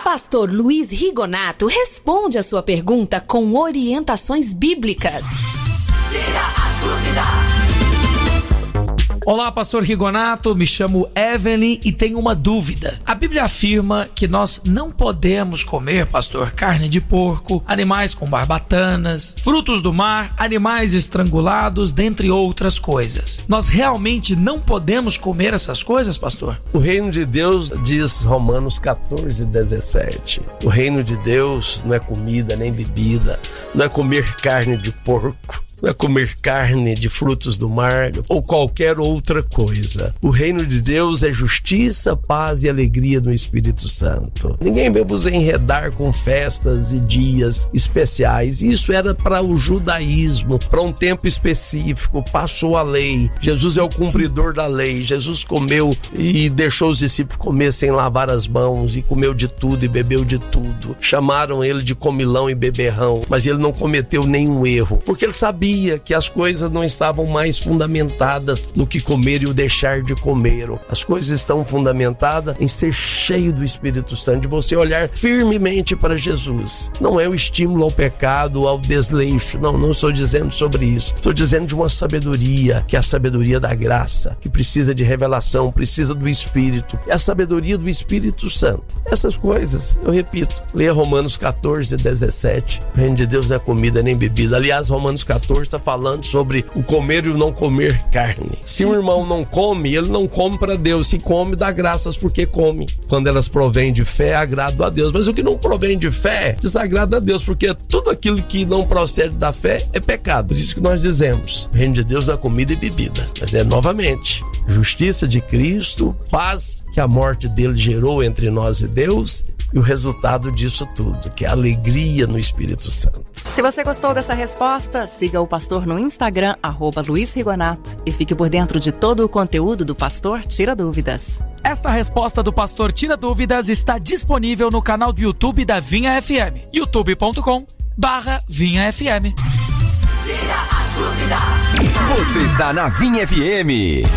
Pastor Luiz Rigonato responde a sua pergunta com orientações bíblicas. Tira a dúvida. Olá, Pastor Rigonato, me chamo Evelyn e tenho uma dúvida. A Bíblia afirma que nós não podemos comer, pastor, carne de porco, animais com barbatanas, frutos do mar, animais estrangulados, dentre outras coisas. Nós realmente não podemos comer essas coisas, pastor? O reino de Deus, diz Romanos 14:17. O reino de Deus não é comida nem bebida, não é comer carne de porco, não é comer carne de frutos do mar ou qualquer outra coisa. O reino de Deus é justiça, paz e alegria no Espírito Santo. Ninguém vai vos enredar com festas e dias especiais. Isso era para o judaísmo, para um tempo específico. Passou a lei. Jesus é o cumpridor da lei. Jesus comeu e deixou os discípulos comer sem lavar as mãos, e comeu de tudo e bebeu de tudo. Chamaram ele de comilão e beberrão, mas ele não cometeu nenhum erro, porque ele sabia que as coisas não estavam mais fundamentadas no que comer e o deixar de comer. As coisas estão fundamentadas em ser cheio do Espírito Santo, de você olhar firmemente para Jesus. Não é o estímulo ao pecado, ao desleixo. Não estou dizendo sobre isso. Estou dizendo de uma sabedoria, que é a sabedoria da graça, que precisa de revelação, precisa do Espírito. É a sabedoria do Espírito Santo. Essas coisas, eu repito, leia Romanos 14:17. O reino de Deus não é comida nem bebida. Aliás, Romanos 14 está falando sobre o comer e o não comer carne. Se um irmão não come, ele não come para Deus. Se come, dá graças porque come. Quando elas provêm de fé, agrada a Deus. Mas o que não provém de fé, desagrada a Deus, porque tudo aquilo que não procede da fé é pecado. Por isso que nós dizemos, o reino de Deus não é comida e bebida, mas é novamente justiça de Cristo, paz que a morte dele gerou entre nós e Deus, e o resultado disso tudo, que é a alegria no Espírito Santo. Se você gostou dessa resposta, siga o pastor no Instagram, @Luiz Rigonato, e fique por dentro de todo o conteúdo do Pastor Tira Dúvidas. Esta resposta do Pastor Tira Dúvidas está disponível no canal do YouTube da Vinha FM, youtube.com/Vinha FM. Tira a dúvida. Você está na Vinha FM.